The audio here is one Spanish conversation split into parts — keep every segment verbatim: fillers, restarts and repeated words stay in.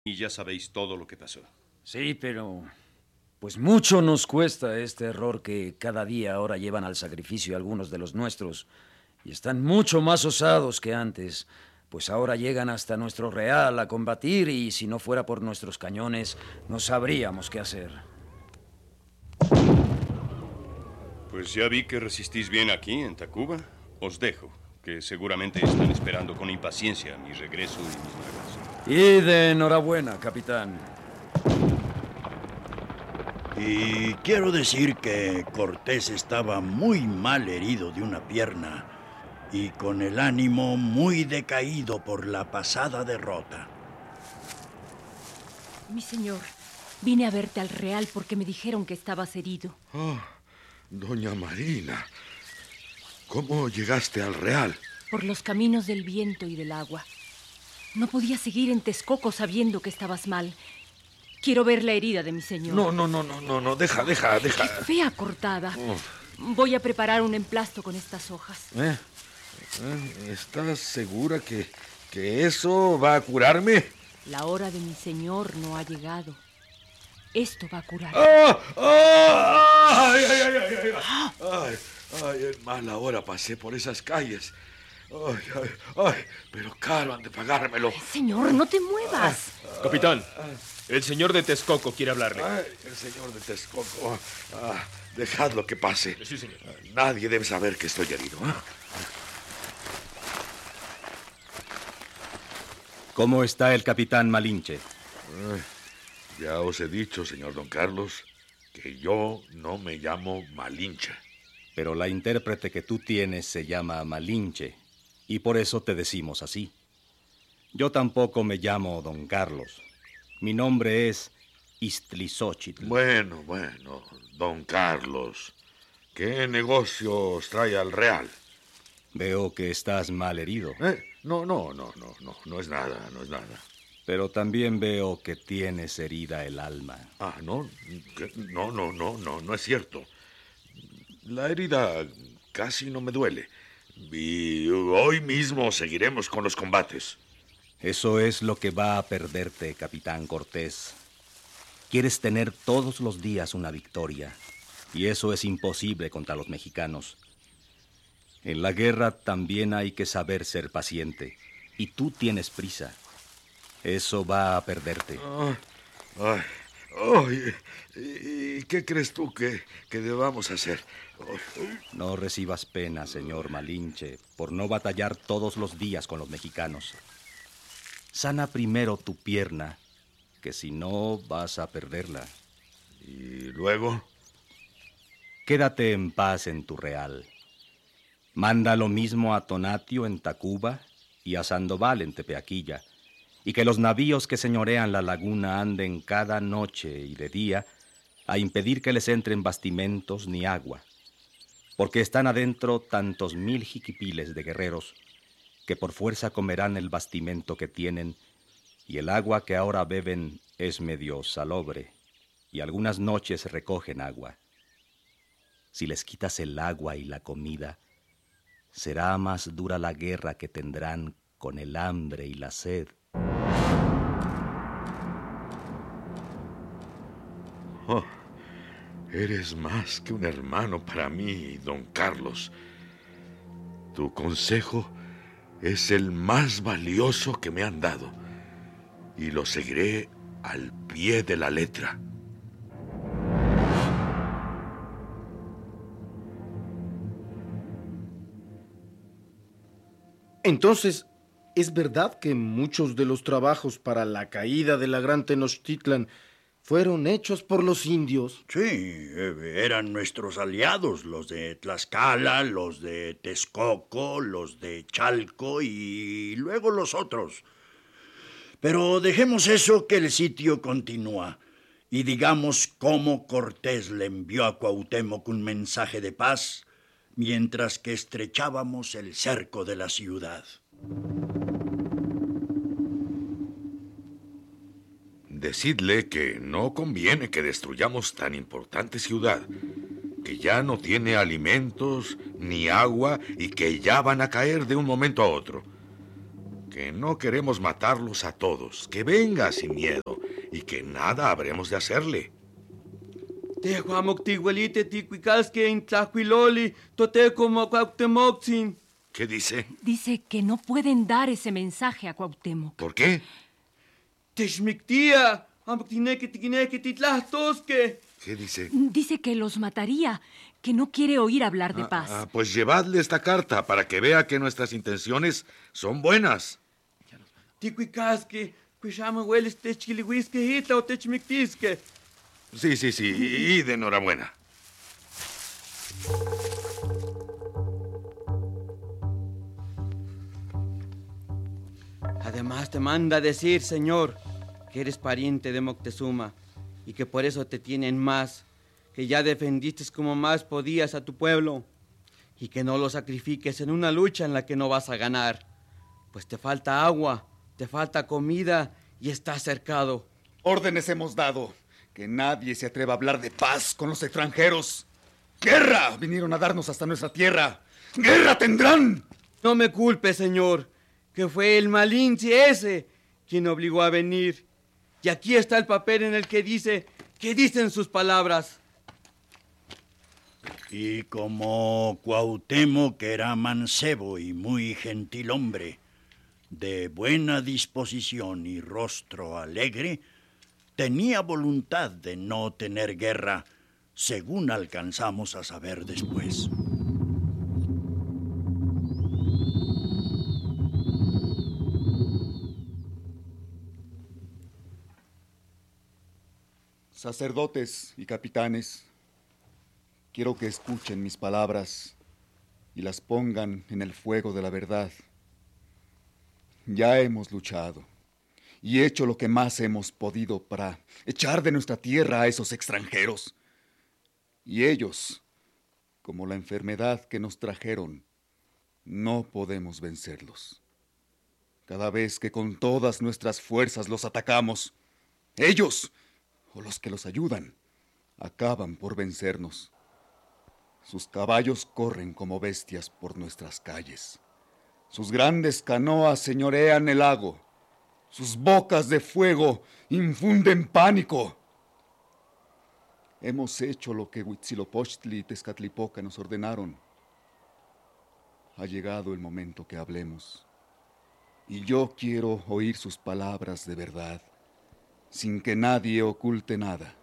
Y ya sabéis todo lo que pasó. Sí, pero... pues mucho nos cuesta este error que cada día ahora llevan al sacrificio algunos de los nuestros. Y están mucho más osados que antes, pues ahora llegan hasta nuestro real a combatir y si no fuera por nuestros cañones, no sabríamos qué hacer. Pues ya vi que resistís bien aquí, en Tacuba. Os dejo, que seguramente están esperando con impaciencia mi regreso y mis nuevas. Y de enhorabuena, capitán. Y quiero decir que Cortés estaba muy mal herido de una pierna y con el ánimo muy decaído por la pasada derrota. Mi señor, vine a verte al Real porque me dijeron que estabas herido. Oh, doña Marina, ¿cómo llegaste al Real? Por los caminos del viento y del agua. No podía seguir en Texcoco sabiendo que estabas mal. Quiero ver la herida de mi señor. No, no, no, no, no, no, deja, deja, deja. ¡Qué fea cortada! Oh. Voy a preparar un emplasto con estas hojas. ¿Eh? ¿Eh? ¿Estás segura que, que eso va a curarme? La hora de mi señor no ha llegado. Esto va a curar. ¡Ah! ¡Ah! ¡Ay, ay, ay, ay, ay! ¡Ay, ay! En mala hora pasé por esas calles. ¡Ay, ay, ay! Pero caro han de pagármelo. Señor, no te muevas. Ah, Capitán, el señor de Texcoco quiere hablarle. Ay, el señor de Texcoco. Ah, dejadlo que pase. Sí, señor. Nadie debe saber que estoy herido. ¿eh? ¿Cómo está el capitán Malinche? Ay, ya os he dicho, señor don Carlos, que yo no me llamo Malinche. Pero la intérprete que tú tienes se llama Malinche, y por eso te decimos así. Yo tampoco me llamo don Carlos. Mi nombre es Iztlizóchitl. Bueno, bueno, don Carlos, ¿qué negocio os trae al Real? Veo que estás mal herido. ¿Eh? No, no, no, no, no, no es nada, no es nada. Pero también veo que tienes herida el alma. Ah, no, no, no, no, no, no es cierto. La herida casi no me duele. Y hoy mismo seguiremos con los combates. Eso es lo que va a perderte, capitán Cortés. Quieres tener todos los días una victoria, y eso es imposible contra los mexicanos. En la guerra también hay que saber ser paciente, y tú tienes prisa. Eso va a perderte. Ay, ay, ay, ¿y qué crees tú que, que debamos hacer? Ay. No recibas pena, señor Malinche, por no batallar todos los días con los mexicanos. Sana primero tu pierna, que si no vas a perderla. ¿Y luego? Quédate en paz en tu real. Manda lo mismo a Tonatio en Tacuba y a Sandoval en Tepeaquilla, y que los navíos que señorean la laguna anden cada noche y de día a impedir que les entren bastimentos ni agua, porque están adentro tantos mil jiquipiles de guerreros que por fuerza comerán el bastimento que tienen, y el agua que ahora beben es medio salobre, y algunas noches recogen agua. Si les quitas el agua y la comida, será más dura la guerra que tendrán con el hambre y la sed. Oh, eres más que un hermano para mí, don Carlos. Tu consejo es el más valioso que me han dado, y lo seguiré al pie de la letra. Entonces, ¿es verdad que muchos de los trabajos para la caída de la gran Tenochtitlan fueron hechos por los indios? Sí, eran nuestros aliados, los de Tlaxcala, los de Texcoco, los de Chalco y luego los otros. Pero dejemos eso, que el sitio continúa, y digamos cómo Cortés le envió a Cuauhtémoc un mensaje de paz mientras que estrechábamos el cerco de la ciudad. Decidle que no conviene que destruyamos tan importante ciudad, que ya no tiene alimentos ni agua y que ya van a caer de un momento a otro. que no queremos matarlos a todos, que venga sin miedo y que nada habremos de hacerle. ¿Qué dice? Dice que no pueden dar ese mensaje a Cuauhtémoc. ¿Por qué? ¿Qué dice? Dice que los mataría, que no quiere oír hablar de paz. Ah, ah, pues llevadle esta carta para que vea que nuestras intenciones son buenas. Sí, sí, sí, y de enhorabuena. Además te manda a decir, señor, que eres pariente de Moctezuma y que por eso te tienen más, que ya defendiste como más podías a tu pueblo y que no lo sacrifiques en una lucha en la que no vas a ganar, pues te falta agua, te falta comida y estás cercado. Órdenes hemos dado, que nadie se atreva a hablar de paz con los extranjeros. ¡Guerra! Vinieron a darnos hasta nuestra tierra. ¡Guerra tendrán! No me culpe, señor, que fue el Malinche ese quien obligó a venir. Y aquí está el papel en el que dice, que dicen sus palabras. Y como Cuauhtémoc era mancebo y muy gentil hombre, de buena disposición y rostro alegre, tenía voluntad de no tener guerra, según alcanzamos a saber después. Sacerdotes y capitanes, quiero que escuchen mis palabras y las pongan en el fuego de la verdad. Ya hemos luchado y hecho lo que más hemos podido para echar de nuestra tierra a esos extranjeros. Y ellos, como la enfermedad que nos trajeron, no podemos vencerlos. Cada vez que con todas nuestras fuerzas los atacamos, ellos, o los que los ayudan, acaban por vencernos. Sus caballos corren como bestias por nuestras calles. Sus grandes canoas señorean el lago. Sus bocas de fuego infunden pánico. Hemos hecho lo que Huitzilopochtli y Tezcatlipoca nos ordenaron. Ha llegado el momento que hablemos. Y yo quiero oír sus palabras de verdad, sin que nadie oculte nada.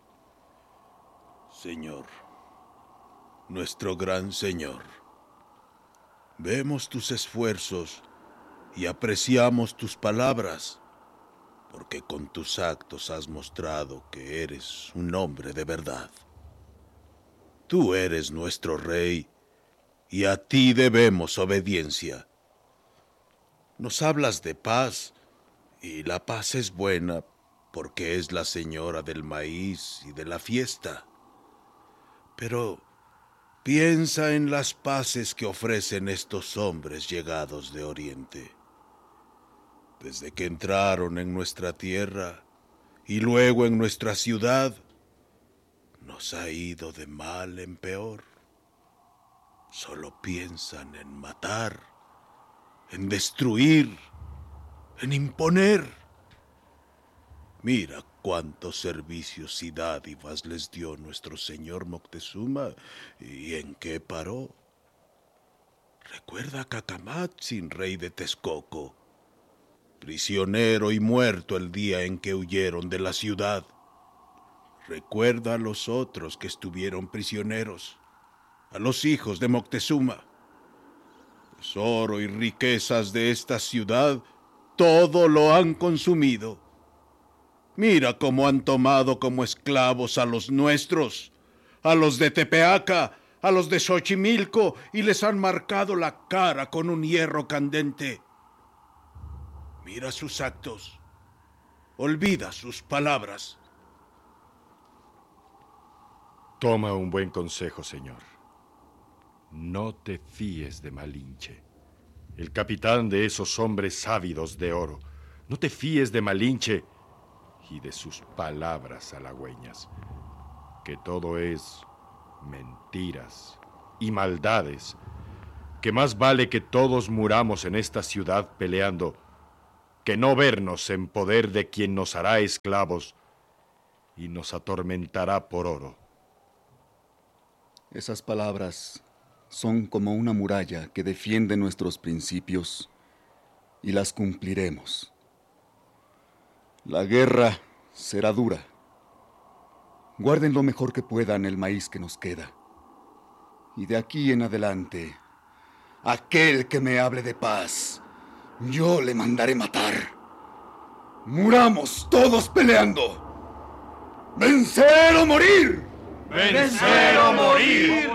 Señor, nuestro gran Señor, vemos tus esfuerzos y apreciamos tus palabras, porque con tus actos has mostrado que eres un hombre de verdad. Tú eres nuestro rey y a ti debemos obediencia. Nos hablas de paz y la paz es buena porque es la señora del maíz y de la fiesta. Pero piensa en las paces que ofrecen estos hombres llegados de Oriente. Desde que entraron en nuestra tierra y luego en nuestra ciudad, nos ha ido de mal en peor. Solo piensan en matar, en destruir, en imponer. Mira cuántos servicios y dádivas les dio nuestro señor Moctezuma y en qué paró. Recuerda a Cacamatzin, rey de Texcoco, prisionero y muerto el día en que huyeron de la ciudad. Recuerda a los otros que estuvieron prisioneros, a los hijos de Moctezuma. Tesoro y riquezas de esta ciudad, todo lo han consumido. Mira cómo han tomado como esclavos a los nuestros, a los de Tepeaca, a los de Xochimilco, y les han marcado la cara con un hierro candente. Mira sus actos, olvida sus palabras. Toma un buen consejo, señor. No te fíes de Malinche, el capitán de esos hombres ávidos de oro. No te fíes de Malinche y de sus palabras halagüeñas, que todo es mentiras y maldades. que más vale que todos muramos en esta ciudad peleando, que no vernos en poder de quien nos hará esclavos y nos atormentará por oro. Esas palabras son como una muralla que defiende nuestros principios y las cumpliremos. La guerra será dura. Guarden lo mejor que puedan el maíz que nos queda. Y de aquí en adelante, aquel que me hable de paz, yo le mandaré matar. Muramos todos peleando. ¡Vencer o morir! ¡Vencer o morir!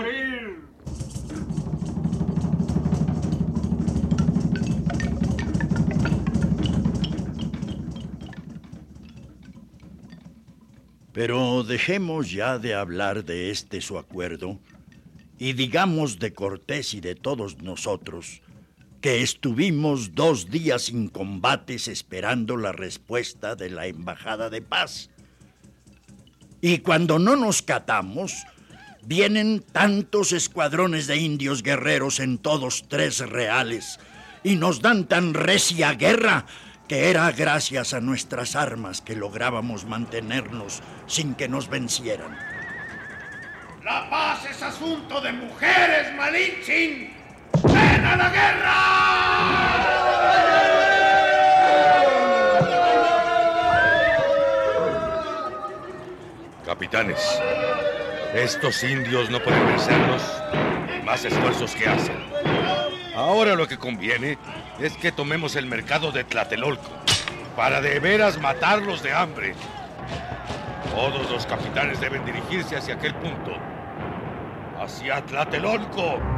Pero dejemos ya de hablar de este su acuerdo y digamos de Cortés y de todos nosotros que estuvimos dos días sin combates esperando la respuesta de la embajada de paz. Y cuando no nos catamos, vienen tantos escuadrones de indios guerreros en todos tres reales y nos dan tan recia guerra que era gracias a nuestras armas que lográbamos mantenernos sin que nos vencieran. La paz es asunto de mujeres, Malinche. ¡Ven a la guerra! Capitanes, estos indios no pueden vencernos, más esfuerzos que hacen. Ahora lo que conviene es que tomemos el mercado de Tlatelolco para de veras matarlos de hambre. Todos los capitanes deben dirigirse hacia aquel punto, hacia Tlatelolco.